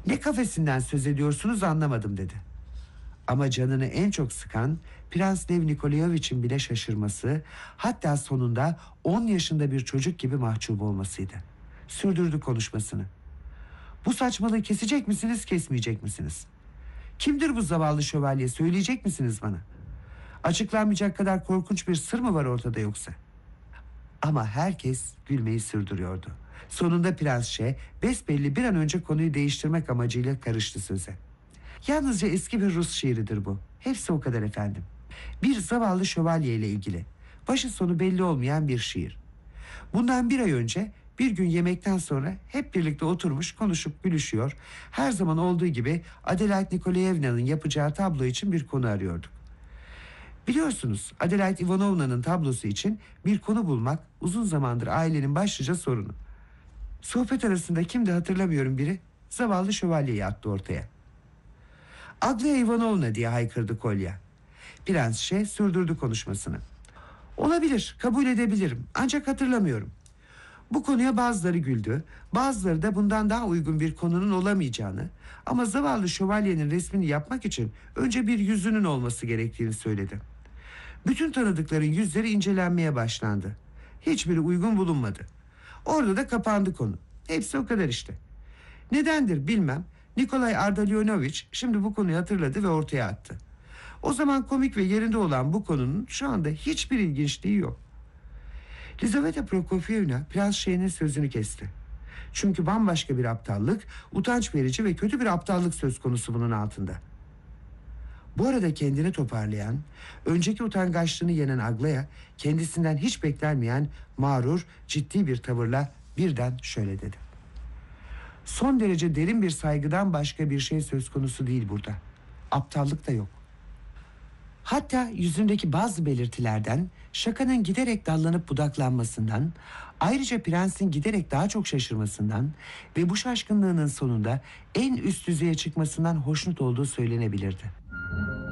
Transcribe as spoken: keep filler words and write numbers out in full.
"Ne kafesinden söz ediyorsunuz anlamadım" dedi. Ama canını en çok sıkan Prens Lev Nikolayevич'in bile şaşırması, hatta sonunda on yaşında bir çocuk gibi mahcup olmasıydı. Sürdürdü konuşmasını. "Bu saçmalığı kesecek misiniz, kesmeyecek misiniz? Kimdir bu zavallı şövalye, söyleyecek misiniz bana? Açıklanmayacak kadar korkunç bir sır mı var ortada yoksa?" Ama herkes gülmeyi sürdürüyordu. Sonunda Prens Şe besbelli bir an önce konuyu değiştirmek amacıyla karıştı söze. "Yalnızca eski bir Rus şiiridir bu. Hepsi o kadar efendim. Bir zavallı şövalye ile ilgili. Başı sonu belli olmayan bir şiir. Bundan bir ay önce bir gün yemekten sonra hep birlikte oturmuş konuşup gülüşüyor. Her zaman olduğu gibi Adelaide Nikolayevna'nın yapacağı tablo için bir konu arıyorduk. Biliyorsunuz Adelaide Ivanovna'nın tablosu için bir konu bulmak uzun zamandır ailenin başlıca sorunu. Sohbet arasında kimdi hatırlamıyorum biri zavallı şövalyeyi attı ortaya. "Aglaia Ivanovna" diye haykırdı Kolya. Prens Şe sürdürdü konuşmasını. "Olabilir, kabul edebilirim, ancak hatırlamıyorum. Bu konuya bazıları güldü, bazıları da bundan daha uygun bir konunun olamayacağını, ama zavallı şövalyenin resmini yapmak için önce bir yüzünün olması gerektiğini söyledi. Bütün tanıdıkların yüzleri incelenmeye başlandı. Hiçbiri uygun bulunmadı. Orada da kapandı konu. Hepsi o kadar işte. Nedendir bilmem, Nikolay Ardalionovich şimdi bu konuyu hatırladı ve ortaya attı. O zaman komik ve yerinde olan bu konunun şu anda hiçbir ilginçliği yok." Lizaveta Prokofyevna Prens Şe'nin sözünü kesti. Çünkü bambaşka bir aptallık, utanç verici ve kötü bir aptallık söz konusu bunun altında. Bu arada kendini toparlayan, önceki utangaçlığını yenen Aglaia, kendisinden hiç beklenmeyen mağrur, ciddi bir tavırla birden şöyle dedi. "Son derece derin bir saygıdan başka bir şey söz konusu değil burada. Aptallık da yok. Hatta yüzündeki bazı belirtilerden, şakanın giderek dallanıp budaklanmasından, ayrıca prensin giderek daha çok şaşırmasından ve bu şaşkınlığının sonunda en üst düzeye çıkmasından hoşnut olduğu söylenebilirdi.